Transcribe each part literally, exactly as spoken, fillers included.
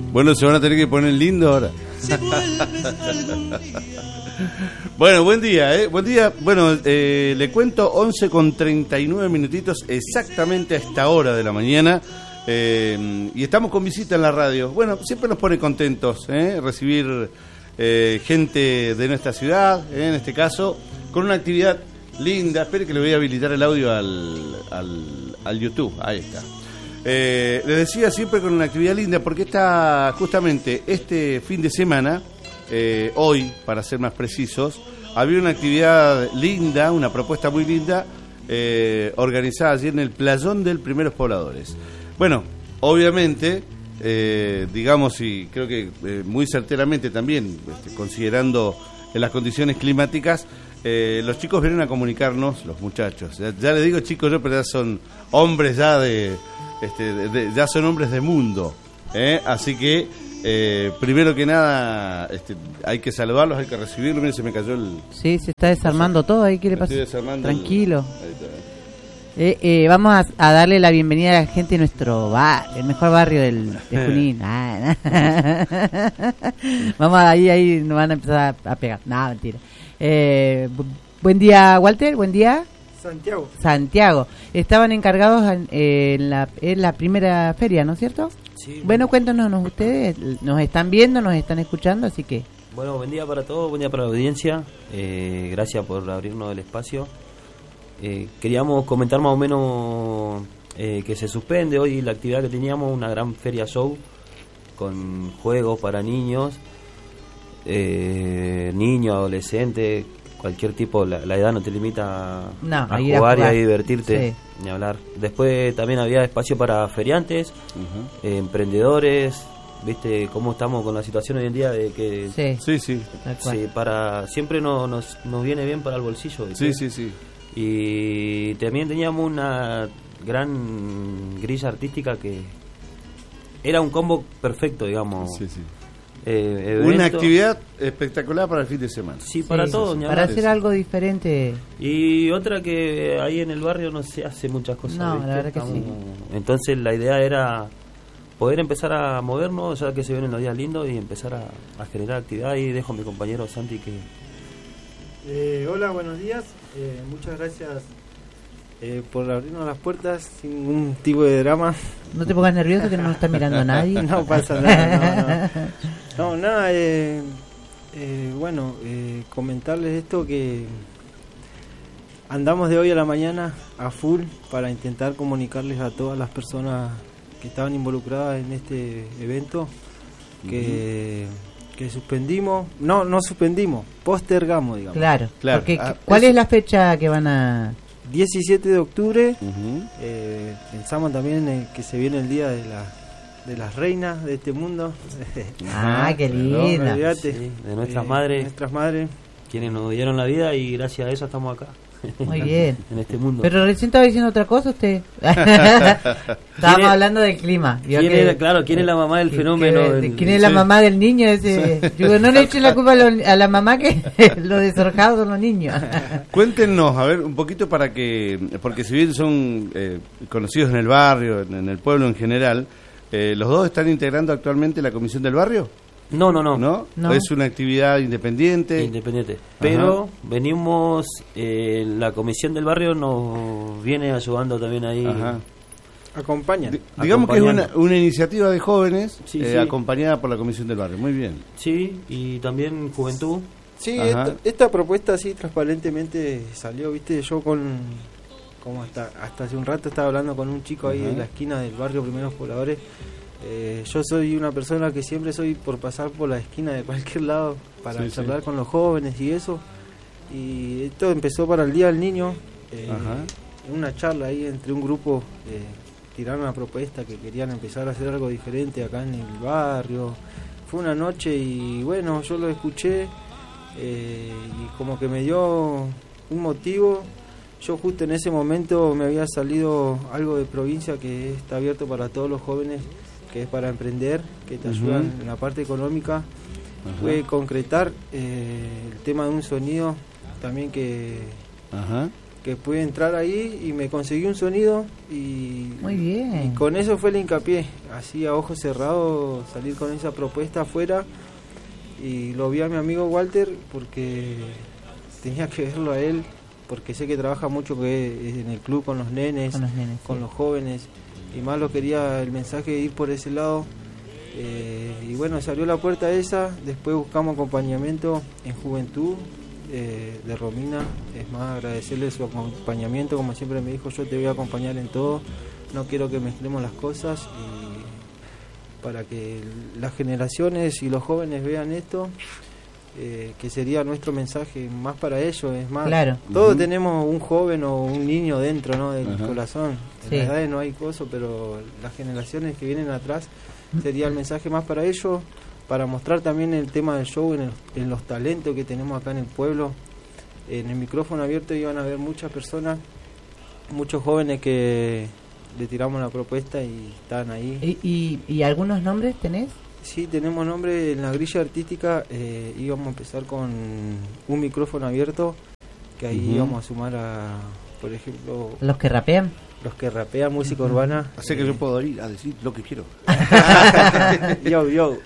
Bueno, se van a tener que poner lindo ahora. Bueno, buen día, ¿eh? Buen día. Bueno, eh, le cuento once con treinta y nueve minutitos exactamente a esta hora de la mañana. Eh, y estamos con visita en la radio. Bueno, siempre nos pone contentos, ¿eh? Recibir eh, gente de nuestra ciudad, ¿eh? En este caso, con una actividad linda. Espere que le voy a habilitar el audio al, al, al YouTube. Ahí está. Eh, les decía siempre con una actividad linda porque está justamente este fin de semana, eh, hoy para ser más precisos, había una actividad linda, una propuesta muy linda, eh, organizada allí en el Playón del Primeros Pobladores. Bueno, obviamente, eh, digamos, y creo que eh, muy certeramente también, este, considerando las condiciones climáticas, eh, los chicos vienen a comunicarnos, los muchachos, ya, ya les digo chicos yo, pero ya son hombres ya de... Este, de, de, ya son hombres de mundo, ¿eh? Así que eh, primero que nada este, hay que saludarlos, hay que recibirlos. Miren, se me cayó el... Sí, se está desarmando todo ahí, ¿qué le pasa? Tranquilo. El... Eh, eh, vamos a, a darle la bienvenida a la gente de nuestro barrio, el mejor barrio del, de Junín. Ah, vamos ahí, ahí nos van a empezar a, a pegar. No, mentira. Eh, bu- buen día, Walter, buen día. Santiago. Santiago. Estaban encargados en, eh, en, la, en la primera feria, ¿no es cierto? Sí. Bueno, cuéntanos ustedes, nos están viendo, nos están escuchando, así que... Bueno, buen día para todos, buen día para la audiencia. Eh, gracias por abrirnos el espacio. Eh, queríamos comentar más o menos eh, que se suspende hoy la actividad que teníamos, una gran feria show con juegos para niños, eh, niños, adolescentes, cualquier tipo, la, la edad no te limita no, a, a jugar, a jugar y a divertirte, sí. Ni hablar. Después también había espacio para feriantes, uh-huh. eh, emprendedores, viste cómo estamos con la situación hoy en día de que sí, sí, sí, sí para siempre no, nos nos viene bien para el bolsillo, ¿viste? Sí, sí, sí. Y también teníamos una gran grilla artística que era un combo perfecto, digamos. Sí, sí. Eh, una actividad espectacular para el fin de semana. Sí, para sí, todos. Sí, sí. Para hacer algo diferente. Y otra que ahí en el barrio no se hace muchas cosas. No, ¿viste? la verdad que Estamos... sí. Entonces la idea era poder empezar a movernos, ya que se vienen los días lindos, y empezar a, a generar actividad. Y dejo a mi compañero Santi que... Eh, hola, buenos días. Eh, muchas gracias eh, por abrirnos las puertas sin ningún tipo de drama. No te pongas nervioso que no nos está mirando nadie. No pasa nada, no, no. No, nada, eh, eh, bueno, eh, comentarles esto que andamos de hoy a la mañana a full para intentar comunicarles a todas las personas que estaban involucradas en este evento que, uh-huh. que suspendimos, no, no suspendimos, postergamos, digamos. Claro, claro. Porque, Ah, ¿cuál es... es la fecha que van a...? diecisiete de octubre, uh-huh. eh, pensamos también en que se viene el día de la de las reinas de este mundo. Ah, qué linda. No, sí, de nuestras eh, madres, nuestras madres, quienes nos dieron la vida, y gracias a eso estamos acá. Muy bien. En este mundo. Pero recién estaba diciendo otra cosa usted. Estábamos hablando del clima. ¿Quién que, era, claro, ¿quién es la mamá del fenómeno? Que, del, ¿Quién es la sí. mamá del niño? Ese? Sí. Digo, no le echen la culpa a, lo, a la mamá, que lo desorjados son los niños. Cuéntenos, a ver, un poquito para que, porque si bien son eh, conocidos en el barrio, en, en el pueblo en general, eh, ¿los dos están integrando actualmente la comisión del barrio? No, no, no, no. ¿No? ¿Es una actividad independiente? Independiente. Pero Ajá. venimos, eh, la comisión del barrio nos viene ayudando también ahí. Ajá. Acompañan. D- digamos que es una, una iniciativa de jóvenes sí, eh, sí. acompañada por la comisión del barrio. Muy bien. Sí, y también juventud. Sí, esta, esta propuesta así transparentemente salió, viste, yo con... como hasta hasta hace un rato estaba hablando con un chico ahí Ajá. en la esquina del barrio Primeros Pobladores. Eh, yo soy una persona que siempre soy por pasar por la esquina de cualquier lado para sí, charlar sí. con los jóvenes y eso. Y esto empezó para el Día del Niño, eh, en una charla ahí entre un grupo, eh, tiraron una propuesta que querían empezar a hacer algo diferente acá en el barrio. Fue una noche y bueno, yo lo escuché eh, y como que me dio un motivo. Yo justo en ese momento me había salido algo de provincia que está abierto para todos los jóvenes, que es para emprender, que te ayudan uh-huh. en la parte económica. Uh-huh. Fue concretar eh, el tema de un sonido también que, uh-huh. que pude entrar ahí y me conseguí un sonido y, Muy bien. y con eso fue el hincapié, así a ojos cerrados salir con esa propuesta afuera, y lo vi a mi amigo Walter porque tenía que verlo a él, porque sé que trabaja mucho que en el club con los nenes, con los, nenes, con sí. los jóvenes, y más lo quería el mensaje de ir por ese lado. Eh, y bueno, se abrió la puerta esa, después buscamos acompañamiento en Juventud eh, de Romina. Es más, agradecerle su acompañamiento, como siempre me dijo, yo te voy a acompañar en todo, no quiero que mezclemos las cosas, y para que las generaciones y los jóvenes vean esto, eh, que sería nuestro mensaje más para ellos. Es más, claro. Todos uh-huh. tenemos un joven o un niño dentro, ¿no?, del uh-huh. corazón. En sí. las edades no hay coso, pero las generaciones que vienen atrás sería el mensaje más para ellos, para mostrar también el tema del show en, el, en los talentos que tenemos acá en el pueblo. En el micrófono abierto iban a haber muchas personas, muchos jóvenes que le tiramos la propuesta y están ahí. ¿Y, y, y algunos nombres tenés? Sí, tenemos nombre en la grilla artística. Eh, íbamos a empezar con un micrófono abierto, que ahí uh-huh. íbamos a sumar a, por ejemplo, los que rapean. Los que rapean música uh-huh. urbana. Así que eh. yo puedo ir a decir lo que quiero. Yo, yo.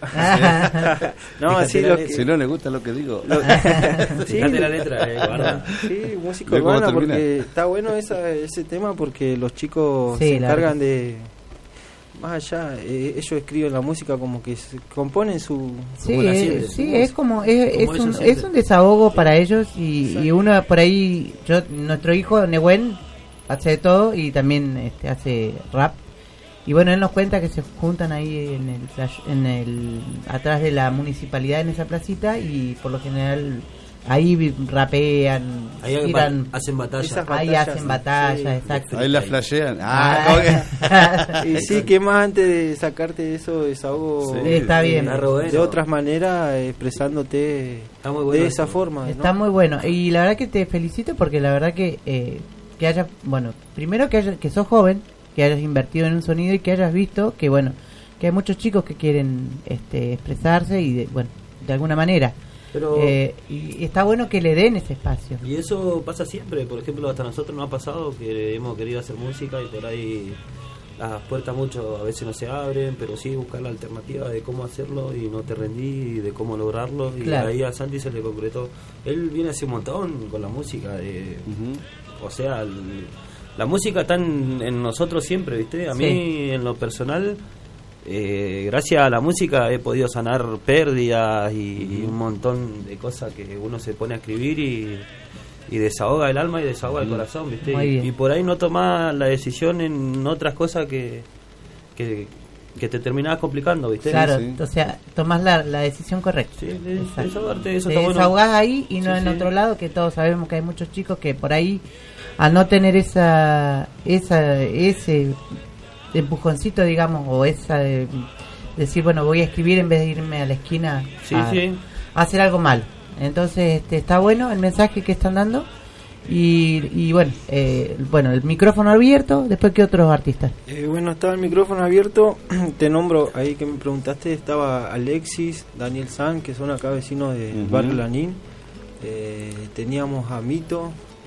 No, sí, lo que... Si no le gusta lo que digo. Lo... sí, Fíjate la letra, eh, guarda. Sí, música urbana, porque está bueno esa, ese tema, porque los chicos sí, se encargan de... Más allá, eh, ellos escriben la música como que se componen su... Sí, su es, sí es como, es, es, un, es un desahogo para ellos, y, y uno por ahí, yo nuestro hijo Nehuen hace de todo y también este, hace rap, y bueno, él nos cuenta que se juntan ahí en el, en el atrás de la municipalidad, en esa placita, y por lo general ahí rapean, ahí tiran, hacen batallas, ahí hacen batallas, sí, exacto. Ahí la flashean. Ah, ah. Y sí, que más antes de sacarte eso desahogo, sí, está bien. De, bueno. de otras maneras, expresándote está muy bueno de esa eso. forma. ¿No? Está muy bueno, y la verdad que te felicito, porque la verdad que eh, que hayas, bueno, primero que haya, que sos joven, que hayas invertido en un sonido y que hayas visto que bueno, que hay muchos chicos que quieren este, expresarse y de, bueno, de alguna manera. Pero eh, y está bueno que le den ese espacio. Y eso pasa siempre, por ejemplo, hasta nosotros nos ha pasado que hemos querido hacer música y por ahí las puertas mucho a veces no se abren, pero sí buscar la alternativa de cómo hacerlo y no te rendí, y de cómo lograrlo, y claro. Ahí a Santi se le concretó. Él viene hace un montón con la música, de, uh-huh. o sea, el, la música está en, en nosotros siempre, ¿viste? A sí. mí, en lo personal... Eh, gracias a la música he podido sanar pérdidas y, uh-huh. y un montón de cosas que uno se pone a escribir y, y desahoga el alma y desahoga uh-huh. el corazón, ¿viste? Y, y por ahí no tomás la decisión en otras cosas que, que, que te terminabas complicando, ¿viste? Claro, sí. O sea, tomás la, la decisión correcta. Sí, de, desahogarte, eso te está bueno. Desahogás ahí y no sí, en sí. otro lado, que todos sabemos que hay muchos chicos que por ahí, al no tener esa esa ese empujoncito, digamos, o esa de decir, bueno, voy a escribir en vez de irme a la esquina sí, a, sí. a hacer algo mal. Entonces este, está bueno el mensaje que están dando, y, y bueno, eh, bueno, el micrófono abierto. Después, ¿qué otros artistas? Eh, bueno, estaba el micrófono abierto. Te nombro, ahí que me preguntaste, estaba Alexis, Daniel San, que son acá vecinos del uh-huh. barrio Lanín. Eh, teníamos a Mito.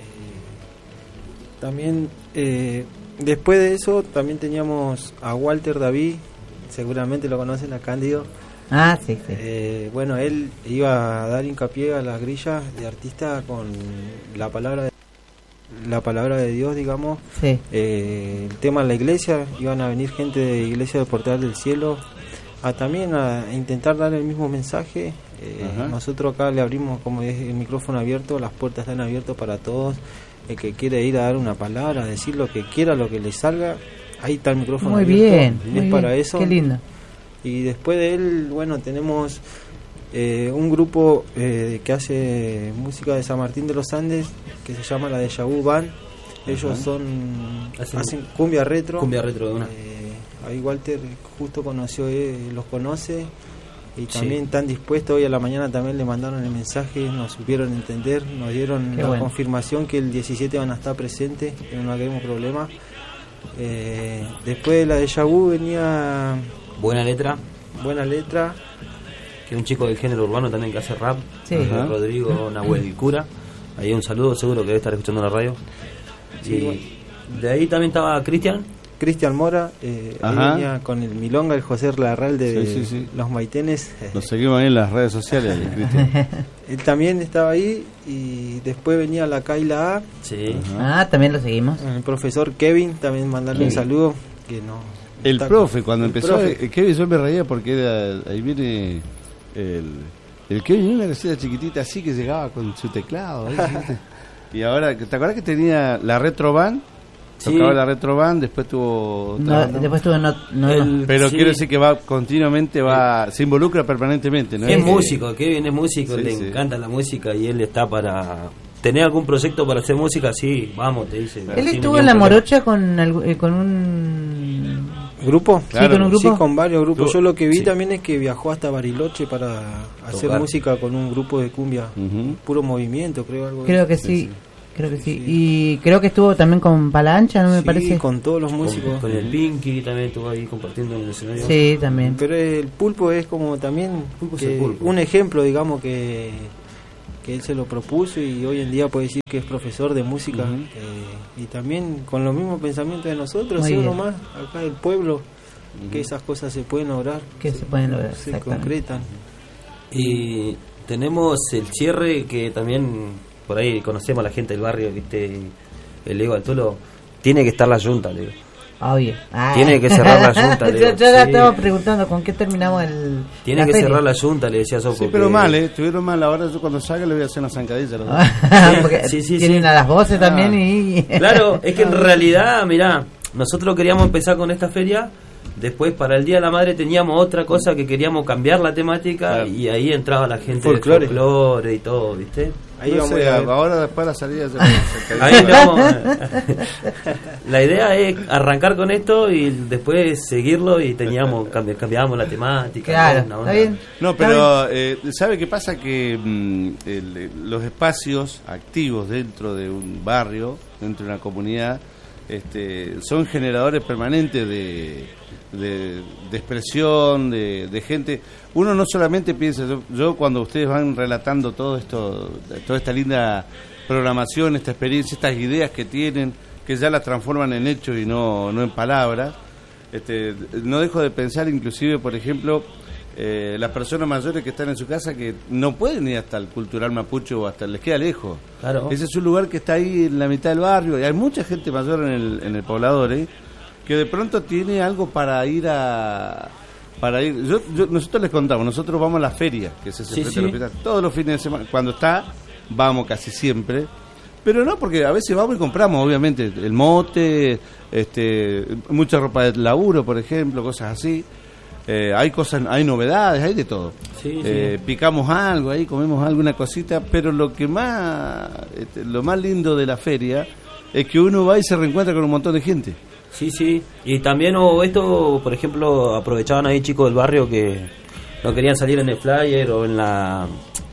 Eh, también... Eh, Después de eso también teníamos a Walter David, seguramente lo conocen, a Cándido. Ah, sí, sí. Eh, bueno, él iba a dar hincapié a las grillas de artista con la palabra de, la palabra de Dios, digamos. Sí. Eh, el tema de la iglesia, iban a venir gente de Iglesia del Portal del Cielo a también a intentar dar el mismo mensaje. Eh, nosotros acá le abrimos, como es el micrófono abierto, las puertas están abiertas para todos. El que quiere ir a dar una palabra, decir lo que quiera, lo que le salga, ahí está el micrófono muy abierto. Bien, es muy para bien. eso. Qué lindo. Y después de él, bueno, tenemos eh, un grupo eh, que hace música de San Martín de los Andes, que se llama la Deja Vu Band. Ellos uh-huh. son hacen, hacen cumbia retro. Cumbia retro de una. Eh, ahí Walter justo conoció, eh, los conoce. Y también sí. están dispuestos. Hoy a la mañana también le mandaron el mensaje, nos supieron entender, nos dieron Qué la bueno. confirmación que el diecisiete van a estar presentes, que no queremos problema. Eh, después de la Deja Vu venía... Buena letra. Buena letra. Que un chico del género urbano también que hace rap, sí. uh-huh. Rodrigo Nahuel Cura. Ahí un saludo, seguro que debe estar escuchando la radio. Sí, y bueno. de ahí también estaba Cristian. Cristian Mora, eh, ahí venía con el Milonga, el José Larralde de sí, sí, sí. Los Maitenes. Nos seguimos ahí en las redes sociales, Cristian. Él también estaba ahí y después venía la Kaila A. Sí. Ah, también lo seguimos. El profesor Kevin, también mandarle un saludo. Que no, El está- profe, cuando el empezó, profe. eh, Kevin, yo me reía porque era, ahí viene el, el Kevin, una casita chiquitita así que llegaba con su teclado. ahí, ¿viste? Y ahora, ¿te acuerdas que tenía la Retroban? Sí. Tocaba la Retroban, después tuvo otra No, banda. después tuvo no, no, El- no. Pero sí. quiero decir que va continuamente, va se involucra permanentemente, ¿no? Es que- músico, Kevin es músico, Sí, le sí. encanta la música y él está para... ¿Tener algún proyecto para hacer música? Sí, vamos, te dice. Él sin estuvo ningún en La problema. Morocha con, algu- eh, con un... ¿Grupo? Claro. Sí, con un grupo. Sí, con varios grupos. Estuvo- Yo lo que vi sí. también es que viajó hasta Bariloche para hacer Tocar. música con un grupo de cumbia. Ujú. Puro movimiento, creo. Algo Creo de- que Sí, sí, sí. creo que sí. Sí. Y creo que estuvo también con Palancha, ¿no me Sí, parece? con todos los Con, músicos. con el Pinky también estuvo ahí compartiendo en el escenario. Sí, también. Pero el Pulpo es como también Pulpo es que el Pulpo. un ejemplo, digamos, que, que él se lo propuso y hoy en día puede decir que es profesor de música. Ujú. eh, y también con los mismos pensamientos de nosotros, Muy sí, uno bien. más, acá el pueblo, que esas cosas se pueden lograr, Que se pueden lograr, se exactamente. concretan. Y tenemos el cierre que también por ahí conocemos a la gente del barrio, viste, el Ego al Tolo. Tiene que estar la Junta, le digo. Obvio. Ah. Tiene que cerrar la Junta, yo Leo. yo ya Sí. estaba preguntando con qué terminamos el. Tiene la que feria. cerrar la Junta, le decía Sopo. Sí, pero mal, ¿eh? Estuvieron mal. Ahora yo cuando salga le voy a hacer una zancadilla. a los dos. Porque Sí, sí, tienen sí. a las voces Ah. también y. Claro, es que en realidad, mirá, nosotros queríamos empezar con esta feria. Después, para el Día de la Madre, teníamos otra cosa que queríamos cambiar la temática. Claro. Y ahí entraba la gente Folclore. del folclore y todo, ¿viste? Ahí No vamos sé, a ver. ahora después de la salida ya voy a hacer zancadilla. Ahí le vamos a- La idea es arrancar con esto y después seguirlo y teníamos cambi- cambiábamos la temática. Claro, una está onda. bien. No, Está bien. pero eh, ¿sabe qué pasa? Que mm, el- los espacios activos dentro de un barrio, dentro de una comunidad, este, son generadores permanentes de, de, de expresión, de, de gente. Uno no solamente piensa, yo, yo cuando ustedes van relatando todo esto, toda esta linda programación, esta experiencia, estas ideas que tienen, que ya las transforman en hechos y no, no en palabras, este, no dejo de pensar inclusive, por ejemplo, eh, las personas mayores que están en su casa que no pueden ir hasta el Cultural Mapuche o hasta les queda lejos. Claro. Ese es un lugar que está ahí en la mitad del barrio y hay mucha gente mayor en el, en el poblador, ¿eh? Que de pronto tiene algo para ir a... para ir yo, yo- Nosotros les contamos, nosotros vamos a la feria, que se hace Sí, frente sí. al hospital, todos los fines de semana, cuando está, vamos casi siempre. Pero no, porque a veces vamos y compramos, obviamente, el mote, este, mucha ropa de laburo, por ejemplo, cosas así. Eh, hay cosas, hay novedades, hay de todo. Sí, Eh, sí. Picamos algo ahí, comemos alguna cosita, pero lo que más, este, lo más lindo de la feria es que uno va y se reencuentra con un montón de gente. Sí, sí. Y también o esto, por ejemplo, aprovechaban ahí chicos del barrio que no querían salir en el flyer o en la...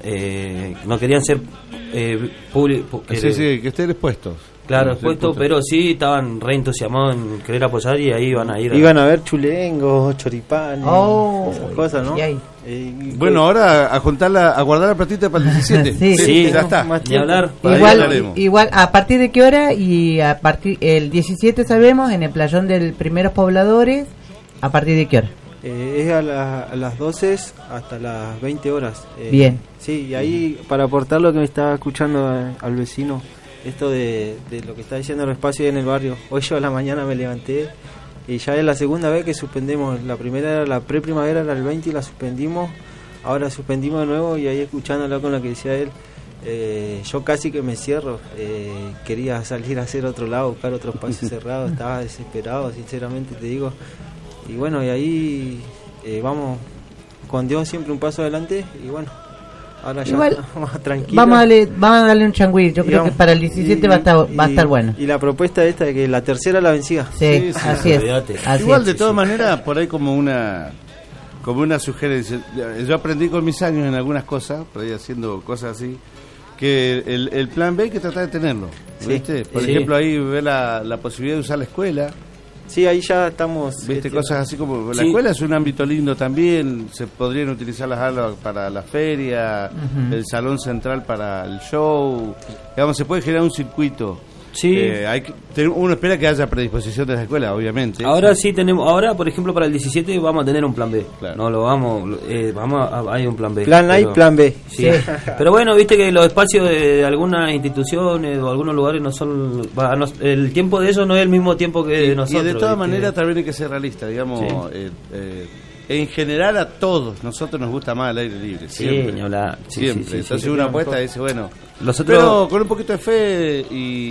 Eh, no querían ser eh, públicos. Sí, sí, que estén expuestos. Claro, Sí, expuestos, expuestos. pero sí estaban re entusiasmados en querer apoyar y ahí iban a ir. a- Iban a ver chulengos, choripanes, Oh, esas cosas, ¿no? y ahí. Eh, y- Bueno, ahora a juntarla, a guardar la platita para el diecisiete. Sí. Sí, ya está. más Ni tiempo. hablar. Por ahí Igual, hablaremos. igual, ¿a partir de qué hora? Y a partir el diecisiete sabemos, en el playón del Primeros Pobladores, ¿a partir de qué hora? Eh, es a, la- a las doce hasta las veinte horas. Eh, Bien. Sí, y ahí para aportar lo que me estaba escuchando eh, al vecino, esto de, de lo que está diciendo el espacio ahí en el barrio. Hoy yo a la mañana me levanté y ya es la segunda vez que suspendemos. La primera era la pre-primavera, era el veinte y la suspendimos. Ahora suspendimos de nuevo y ahí escuchándolo con lo que decía él, eh, yo casi que me cierro. Eh, quería salir a hacer otro lado, buscar otro espacio cerrado. Estaba desesperado, sinceramente te digo. Y bueno, y ahí eh, vamos con Dios siempre un paso adelante y bueno, ahora ya Igual, estamos más tranquilos. Vamos a darle, vamos a darle un changüí. Yo creo Digamos, que para el diecisiete y- va a estar, va a y- estar bueno. Y la propuesta esta de que la tercera la vencida. Sí, Sí, sí, así es. olvídate. Así Igual es. de todas sí. maneras, por ahí como una como una sugerencia. Yo aprendí con mis años en algunas cosas, por ahí haciendo cosas así, que el, el plan B hay que tratar de tenerlo. Sí. ¿Viste? Por Sí. ejemplo, ahí ve la, la posibilidad de usar la escuela. Sí, ahí ya estamos. ¿Viste? este, Cosas así como... La Sí. escuela es un ámbito lindo también, se podrían utilizar las aulas para la feria, Ujú. el salón central para el show. Digamos, se puede generar un circuito. Sí. Eh, hay que, uno espera que haya predisposición de la escuela, obviamente. Ahora sí tenemos, ahora por ejemplo para el diecisiete vamos a tener un plan B. Claro. No lo vamos, eh, vamos a, hay un plan B. Plan A pero, y plan B. Sí. Pero bueno, viste que los espacios de, de algunas instituciones o algunos lugares no son, va, no, el tiempo de ellos no es el mismo tiempo que y, nosotros. Y de todas ¿viste? maneras también hay que ser realista, digamos. Sí. Eh, eh, en general a todos nosotros nos gusta más el aire libre, Sí, siempre. ni hablar. Sí, siempre. sí, sí, Entonces sí, una sí, apuesta mejor. dice, bueno, Nosotros- pero con un poquito de fe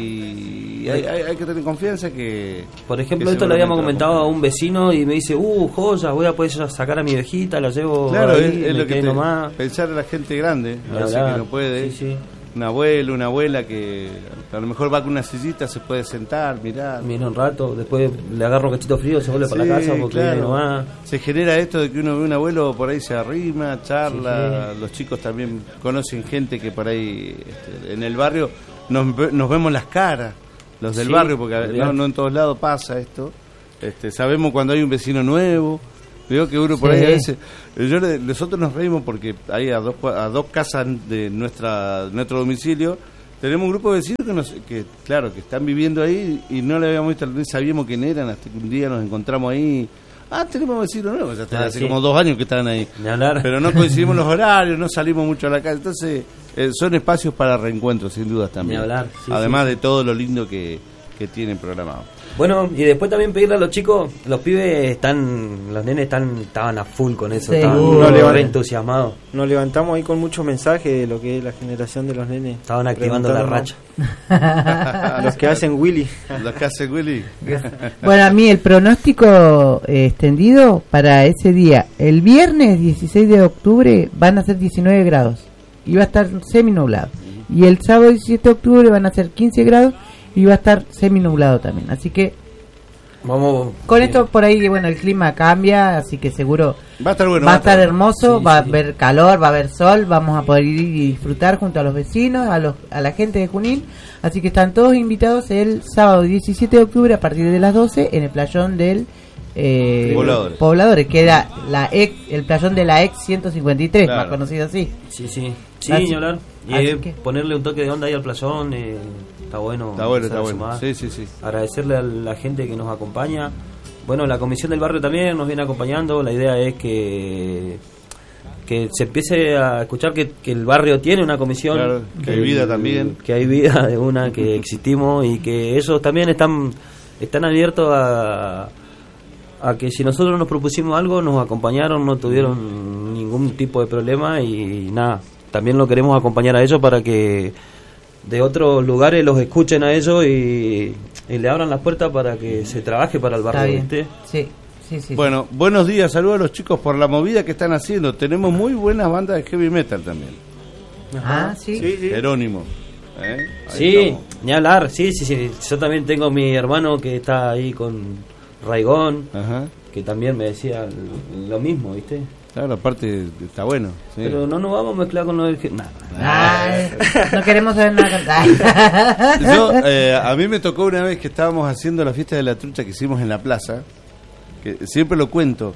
y hay, hay- hay que tener confianza que... Por ejemplo, que esto le habíamos seguramente comentado lo a un vecino y me dice, uh, joya, voy a poder sacar a mi viejita, la llevo Claro, ahí, es, es me lo que quedé te, nomás. pensar en la gente grande, Ni a veces hablar. que no puede. Sí, sí. Un abuelo, una abuela que a lo mejor va con una sillita, se puede sentar, mirar. Mira un rato, después le agarro un cachito frío, se vuelve para la Sí, casa porque claro. nomás. Se genera esto de que uno ve un abuelo por ahí se arrima, charla, Sí, sí. los chicos también conocen gente que por ahí este, en el barrio nos, ve- nos vemos las caras, los del Sí, barrio, porque a- olvidate. no, no en todos lados pasa esto. Este, sabemos cuando hay un vecino nuevo. Veo que uno por Sí. ahí a veces, yo le- nosotros nos reímos porque ahí a dos cua- a dos casas de nuestra nuestro domicilio tenemos un grupo de vecinos que, nos, que claro que están viviendo ahí y no le habíamos visto, ni sabíamos quién eran hasta que un día nos encontramos ahí. Ah, tenemos vecinos nuevos, ya Ah, hace sí. como dos años que están ahí. Ni hablar. Pero no coincidimos los horarios, no salimos mucho a la calle, entonces eh, son espacios para reencuentros sin dudas también. Ni hablar, sí, Además sí, de todo lo lindo que, que tienen programado. Bueno, y después también pedirle a los chicos, los pibes están, los nenes están, estaban a full con eso, Sí. estaban Uh, no re levanten. entusiasmados, Nos levantamos ahí con muchos mensajes de lo que es la generación de los nenes. estaban activando la racha. Preguntándonos, Los que hacen Willy. Los que hace Willy. Bueno, a mí el pronóstico eh, extendido para ese día, el viernes dieciséis de octubre van a ser diecinueve grados y va a estar seminublado. Y el sábado diecisiete de octubre van a ser quince grados y va a estar seminublado también. Así que Vamos. con sí. esto por ahí, bueno, el clima cambia, así que seguro Va a estar bueno. va a estar hermoso, Sí, va a sí. haber calor, va a haber sol, vamos a poder ir y disfrutar junto a los vecinos, a los a la gente de Junín, así que están todos invitados el sábado diecisiete de octubre a partir de las doce en el playón del eh, Pobladores. Pobladores, que era la ex, el playón de la ex ciento cincuenta y tres, Claro. más conocido así. Sí, sí. Sí, Así- ni hablar. Y así eh, que- ponerle un toque de onda ahí al playón, eh, está bueno. Está bueno, empezar está a bueno. sumar. Sí, sí, sí. Agradecerle a la gente que nos acompaña. Bueno, la comisión del barrio también nos viene acompañando. La idea es que que se empiece a escuchar que, que el barrio tiene una comisión, Claro, que hay vida también. que hay vida de una, que existimos y que ellos también están están abiertos a a que si nosotros nos propusimos algo nos acompañaron, no tuvieron ningún tipo de problema y nada, también lo queremos acompañar a ellos para que de otros lugares los escuchen a ellos y, y le abran las puertas para que se trabaje para el Está barrio, bien. ¿viste? Sí, sí, sí. Bueno, buenos días, saludos a los chicos por la movida que están haciendo. Tenemos muy buenas bandas de heavy metal también. Ah, sí. Sí, sí. Jerónimo. ¿eh? Ahí Sí, estamos. ni hablar, sí, sí, sí. Yo también tengo mi hermano que está ahí con Raigón, Ajá. que también me decía l- lo mismo, ¿viste? Claro, aparte está bueno. Sí. Pero no nos vamos a mezclar con lo del... ge- Nah, Ay, no queremos saber nada. Yo, eh, a mí me tocó una vez que estábamos haciendo la fiesta de la trucha que hicimos en la plaza, que siempre lo cuento,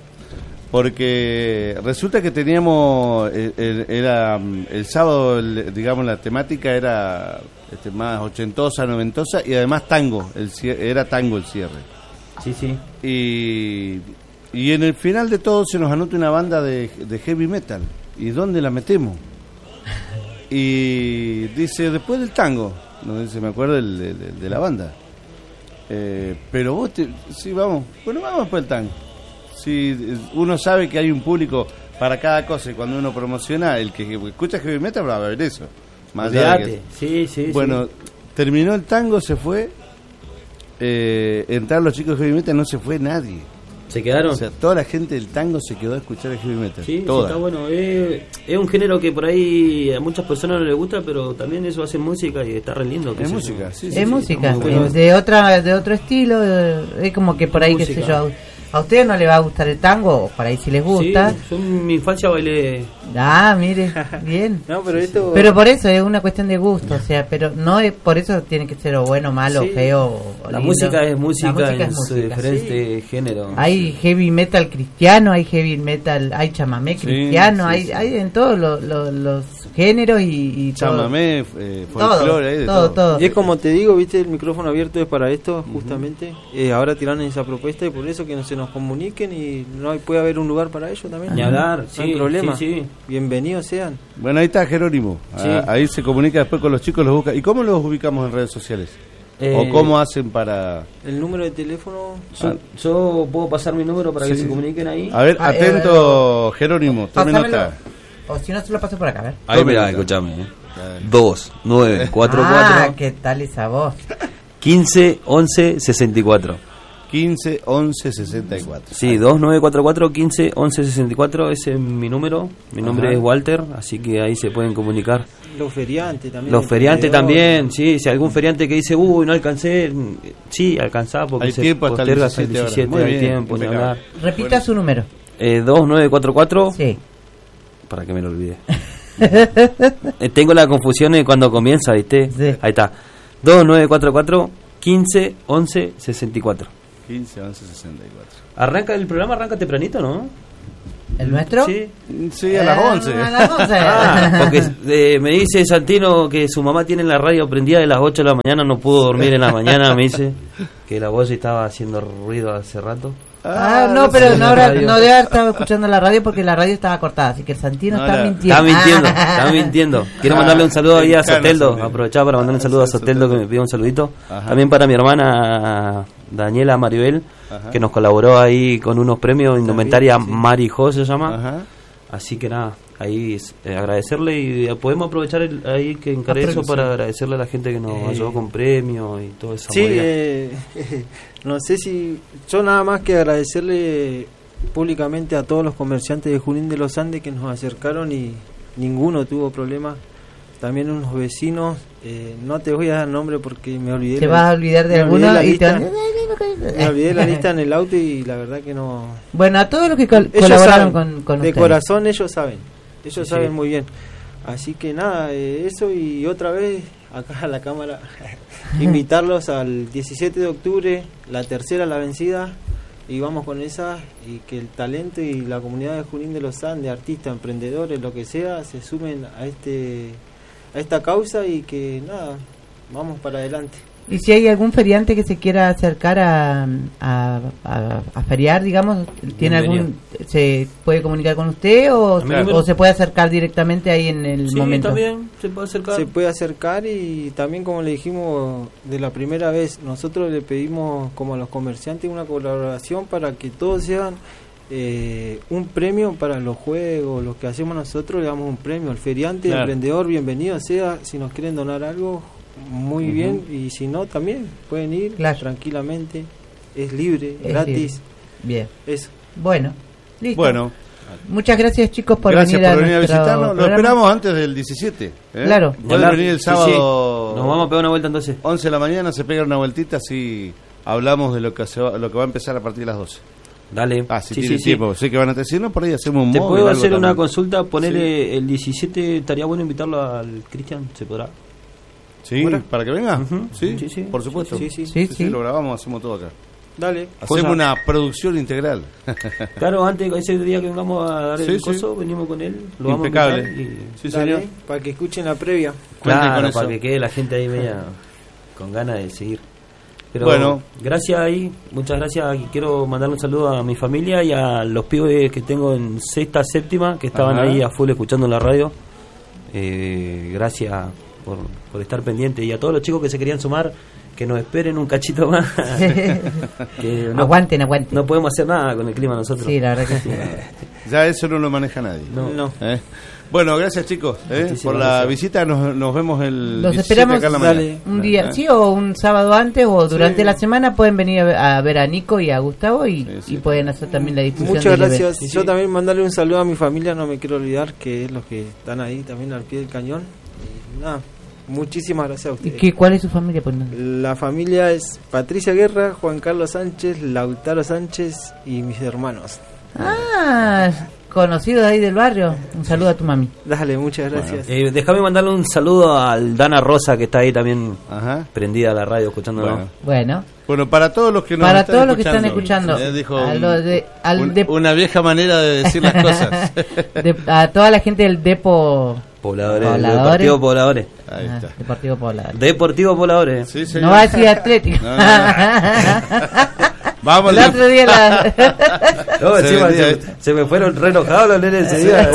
porque resulta que teníamos, el, el- era mm, el sábado, el- digamos, la temática era este, más ochentosa, noventosa y además tango, el cie- era tango el cierre. Sí, sí. Y, y en el final de todo se nos anota una banda de, de heavy metal. ¿Y dónde la metemos? Y dice, después del tango. No dice, me acuerdo del- de, de- de la banda. Eh, pero vos, te, sí, vamos. Bueno, vamos después del tango. Si uno sabe que hay un público para cada cosa y cuando uno promociona, el que escucha heavy metal va a ver eso. Más allá de Olvídate. Sí, sí, bueno, sí. terminó el tango, se fue. Eh, entraron los chicos de heavy metal, no se fue nadie. ¿Se quedaron? O sea, toda la gente del tango se quedó a escuchar el heavy metal. Sí, sí, toda. está bueno. Es, es un género que por ahí a muchas personas no les gusta, pero también eso hace música y está re lindo. qué Es sé música, yo. sí, sí. Es música, está muy bueno. es de otra de otro estilo, eh, es como que por ahí, qué sé Música. yo, a ustedes no les va a gustar el tango, o por ahí si les gusta. Sí, yo en mi infancia bailé. Ah, mire, bien. No, pero esto. Pero por eso es una cuestión de gusto, o sea, pero no es por eso tiene que ser o bueno, malo, Sí. feo. o La lindo. música es música, La música en es su música, diferente género. Hay heavy metal cristiano, hay heavy metal, hay chamamé Sí, cristiano, sí, hay sí. hay en todos lo- lo- los géneros y, y todo. Chamamé, eh, folclore, ahí de todo, todo. todo. Y es como te digo, viste, el micrófono abierto es para esto, justamente. Uh-huh. eh, ahora tiraron esa propuesta y por eso que no se nos comuniquen y no hay, puede haber un lugar para ellos también. Ni hablar, no hay sí, problema. Sí, sí. Bienvenidos sean. Bueno, ahí está Jerónimo. Sí. Ah, ahí se comunica después con los chicos, los busca. ¿Y cómo los ubicamos en redes sociales? Eh, ¿O cómo hacen para...? El número de teléfono... Yo, Ah. yo puedo pasar mi número para Sí. que se comuniquen ahí. A ver, Ah, atento, eh, Jerónimo, tome Pásamelo. nota. O si no, se lo paso por acá, a ver. Ahí Tome mirá, nota. escuchame. Eh. dos, nueve, cuatro, Ah, cuatro, ¿qué tal esa voz? quince, once, sesenta y cuatro. quince, once, sesenta y cuatro. Sí, dos nueve cuatro cuatro, quince, once, sesenta y cuatro. Ese es mi número. Mi nombre Ajá. es Walter, así que ahí se pueden comunicar. Los feriantes también. Los feriantes emprendedores. también, sí. Si algún feriante que dice, uy, no alcancé, sí, alcanzá porque Hay se tiempo hasta el posterga hasta el diecisiete diecisiete, ahora. Muy hay bien, tiempo, ni impecable. hablar. Repita Bueno. su número. Eh, dos nueve cuatro cuatro, Sí. para que me lo olvide. Eh, tengo la confusión de cuando comienza, ¿viste? Sí. Ahí está. dos nueve cuatro cuatro, quince, once, sesenta y cuatro. quince, once, sesenta y cuatro. Arranca el programa, arranca tempranito, ¿no? ¿El nuestro? Sí. Sí, a las Eh, once. A las once. Ah, porque eh, me dice Santino que su mamá tiene la radio prendida de las ocho de la mañana, no pudo dormir en la mañana, me dice que la voz estaba haciendo ruido hace rato. Ah, no, pero sé, no, la habrá- radio. no debe haber estado escuchando la radio porque la radio estaba cortada, así que el Santino No, está la- mintiendo. Está mintiendo, Ah. está mintiendo. Quiero Ah, mandarle un saludo ahí a encana, Soteldo, Soteldo. aprovechar para mandarle un saludo a Soteldo que me pidió un saludito. Ajá. También para mi hermana Daniela Maribel, Ajá. que nos colaboró ahí con unos premios, indumentaria Marijo se llama. Ajá. Así que nada, ahí eh, agradecerle y eh, podemos aprovechar el, ahí que encaré eso para agradecerle a la gente que nos Eh, ayudó con premios y todo eso. Sí, eh, no sé si... Yo nada más que agradecerle públicamente a todos los comerciantes de Junín de los Andes que nos acercaron y ninguno tuvo problemas. También unos vecinos, eh, no te voy a dar nombre porque me olvidé. Te la- vas a olvidar de me olvidé alguno la y te lista. van- Me olvidé la lista en el auto y la verdad que no... Bueno, a todos los que col- Ellos colaboraron saben, con, con de ustedes. corazón ellos saben, ellos Sí, saben sí. muy bien. Así que nada, eh, eso y otra vez acá a la cámara, invitarlos al diecisiete de octubre, la tercera la vencida, y vamos con esa, y que el talento y la comunidad de Junín de los Andes, artistas, emprendedores, lo que sea, se sumen a este a esta causa y que nada, vamos para adelante. Y si hay algún feriante que se quiera acercar a, a, a, a feriar, digamos, ¿tiene algún se puede comunicar con usted o, Claro. o se puede acercar directamente ahí en el Sí, momento? también se puede acercar. Se puede acercar y también como le dijimos de la primera vez, nosotros le pedimos como a los comerciantes una colaboración para que todos sean eh, un premio para los juegos, los que hacemos nosotros le damos un premio, el feriante, Claro. el emprendedor, bienvenido sea, si nos quieren donar algo, muy Ujú. bien, y si no también pueden ir Claro. tranquilamente, es libre, Es gratis, Bien. eso. Bueno, listo. Bueno, Muchas gracias, chicos, por gracias venir por a venir a nuestro visitarnos. Lo programa. esperamos antes del diecisiete. ¿eh? Claro. Pueden venir el Sí, sábado. sí. Nos vamos a pegar una vuelta entonces. once de la mañana, se pega una vueltita, así hablamos de lo que, se va, lo que va a empezar a partir de las doce. Dale. Ah, si Sí, tiene sí, sí. tiempo. Sé que van a decir, no, por ahí hacemos un Te móvil, puedo algo hacer una también. consulta, ponerle el diecisiete, estaría bueno invitarlo al Cristian, ¿se podrá? Sí, Bueno. para que venga. Ujú. ¿Sí? Sí, sí. Por supuesto. Sí, sí. Sí, Sí, sí. lo grabamos, hacemos todo acá. Dale. Hacemos Cosa- una producción integral. Claro, antes, ese día que vengamos a dar Sí, el sí. coso, venimos con él, lo vamos a Impecable. invitar y- Sí, Dale, señor. para que escuchen la previa. Cuenten Claro, con eso. para que quede la gente ahí media con ganas de seguir. Pero Bueno. gracias ahí, muchas gracias. Y quiero mandarle un saludo a mi familia y a los pibes que tengo en sexta, séptima, que estaban Ajá. ahí a full escuchando la radio. Eh, gracias por, por estar pendiente. Y a todos los chicos que se querían sumar, que nos esperen un cachito más. Que no, aguanten, aguanten. no podemos hacer nada con el clima nosotros. Sí, la verdad que sí. Ya eso no lo maneja nadie. No. No. ¿Eh? Bueno, gracias chicos ¿eh? Muchísimas por la gracias. visita. Nos, nos vemos el Los diecisiete esperamos acá en la dale. mañana. un día, ¿Eh? sí, o un sábado antes o durante Sí. la semana pueden venir a ver, a ver a Nico y a Gustavo y, Sí, sí. y pueden hacer también la difusión. Muchas del gracias. evento. Sí, Yo sí. también mandarle un saludo a mi familia, no me quiero olvidar, que es los que están ahí también al pie del cañón. Y nada, muchísimas gracias a ¿Y ustedes. qué, cuál es su familia? Pues no- La familia es Patricia Guerra, Juan Carlos Sánchez, Lautaro Sánchez y mis hermanos. Ah, conocido de ahí del barrio. Un saludo a tu mami. Dale, muchas gracias. Eh, déjame mandarle un saludo al Dana Rosa, que está ahí también Ajá. prendida a la radio escuchándonos. Bueno. Bueno, Bueno, para todos los que nos para están todos los que están escuchando, escuchando, eh, dijo a, un- lo de- al un- de- una vieja manera de decir las cosas. de- a toda la gente del Depo Pobladores, Pobladores. Deportivo Pobladores. Ahí Ajá, está. Deportivo Pobladores. Deportivo Pobladores. Sí, señor. No va a decir Atlético. No, no, no. Vamos. El otro día la... No, Se encima vendía, se, ¿viste? se me fueron re enojados los nenes ese día.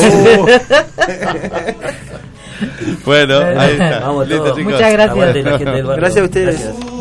Bueno, ahí está. Vamos Listo, todos. chicos. Muchas gracias. Aguante la gente del barrio. Gracias a ustedes. Gracias.